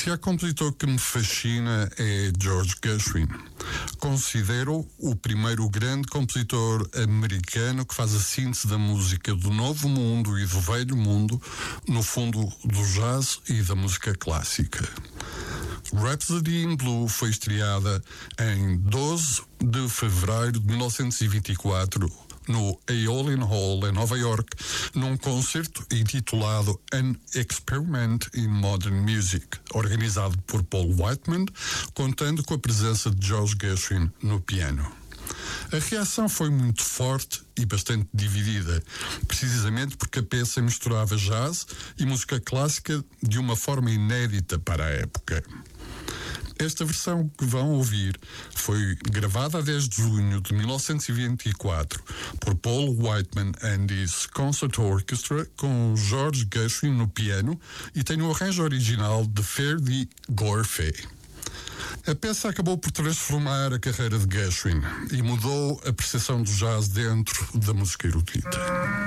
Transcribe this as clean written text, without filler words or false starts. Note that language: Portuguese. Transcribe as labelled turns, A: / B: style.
A: Se há compositor que me fascina é George Gershwin. Considero o primeiro grande compositor americano que faz a síntese da música do Novo Mundo e do Velho Mundo, no fundo do jazz e da música clássica. Rhapsody in Blue foi estreada em 12 de fevereiro de 1924 no Aeolian Hall, em Nova York, num concerto intitulado An Experiment in Modern Music, organizado por Paul Whiteman, contando com a presença de George Gershwin no piano. A reação foi muito forte e bastante dividida, precisamente porque a peça misturava jazz e música clássica de uma forma inédita para a época. Esta versão que vão ouvir foi gravada a 10 de junho de 1924 por Paul Whiteman and his Concert Orchestra, com George Gershwin no piano, e tem o arranjo original de Ferdi Gorfé. A peça acabou por transformar a carreira de Gershwin e mudou a percepção do jazz dentro da música erudita.